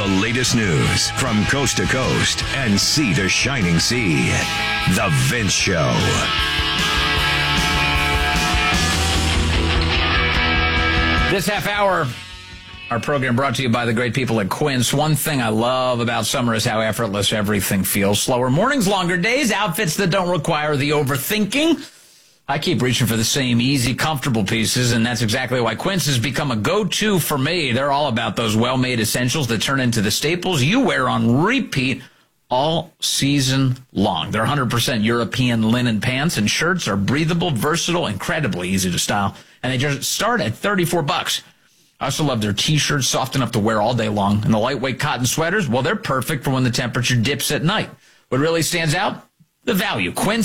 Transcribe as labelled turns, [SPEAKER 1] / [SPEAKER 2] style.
[SPEAKER 1] latest news from coast to coast and sea to shining sea. The Vince Show.
[SPEAKER 2] This half hour, our program brought to you by the great people at Quince. One thing I love about summer is how effortless everything feels. Slower mornings, longer days, outfits that don't require the overthinking. I keep reaching for the same easy, comfortable pieces, and that's exactly why Quince has become a go-to for me. They're all about those well-made essentials that turn into the staples you wear on repeat all season long. Their 100% European linen pants and shirts are breathable, versatile, incredibly easy to style, and they just start at $34. I also love their T-shirts, soft enough to wear all day long, and the lightweight cotton sweaters, well, they're perfect for when the temperature dips at night. What really stands out? The value. Quince